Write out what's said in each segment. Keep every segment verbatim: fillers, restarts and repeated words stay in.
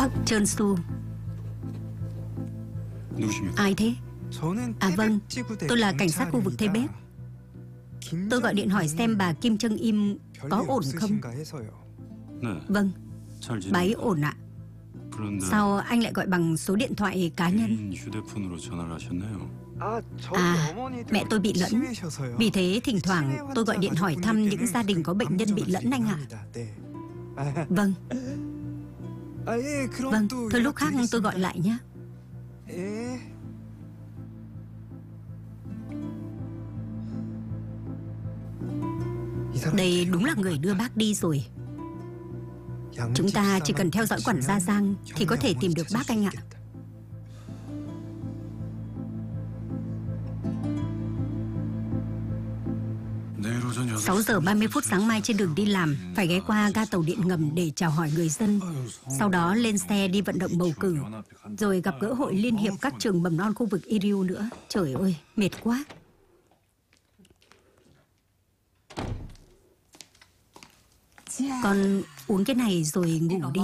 Tóc trơn xù. Ai thế? À vâng, tôi là cảnh sát khu vực Thê Bếp. Tôi gọi điện hỏi xem bà Kim Trân Im có ổn không? Vâng, bà ấy ổn ạ. Sao anh lại gọi bằng số điện thoại cá nhân? À, mẹ tôi bị lẫn. Vì thế thỉnh thoảng tôi gọi điện hỏi thăm những gia đình có bệnh nhân bị lẫn anh ạ. Vâng. Vâng, thôi lúc khác tôi gọi lại nhé. Đây đúng là người đưa bác đi rồi. Chúng ta chỉ cần theo dõi quản gia Giang thì có thể tìm được bác anh ạ. Sáu giờ ba mươi phút sáng mai trên đường đi làm, phải ghé qua ga tàu điện ngầm để chào hỏi người dân. Sau đó lên xe đi vận động bầu cử, rồi gặp gỡ hội liên hiệp các trường mầm non khu vực Iriu nữa. Trời ơi, mệt quá. Con uống cái này rồi ngủ đi.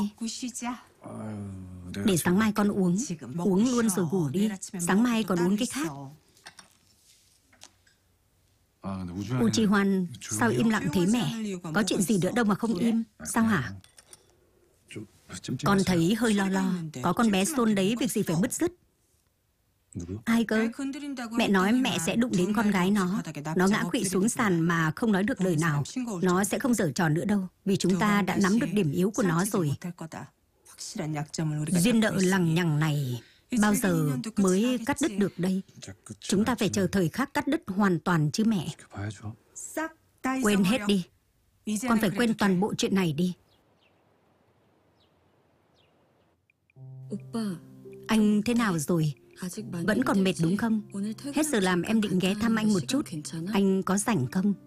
Để sáng mai con uống. Uống luôn rồi ngủ đi. Sáng mai còn uống cái khác. U Chi Hoan, sao im lặng thế mẹ? Có chuyện gì nữa đâu mà không im. Sao hả? Con thấy hơi lo lo. Có con bé Son đấy, việc gì phải bứt rứt. Ai cơ? Mẹ nói mẹ sẽ đụng đến con gái nó. Nó ngã quỵ xuống sàn mà không nói được lời nào. Nó sẽ không giở trò nữa đâu, vì chúng ta đã nắm được điểm yếu của nó rồi. Duyên nợ lằng nhằng này bao giờ mới cắt đứt được đây? Chúng ta phải chờ thời khắc cắt đứt hoàn toàn chứ mẹ. Quên hết đi. Con phải quên toàn bộ chuyện này đi. Anh thế nào rồi? Vẫn còn mệt đúng không? Hết giờ làm em định ghé thăm anh một chút. Anh có rảnh không?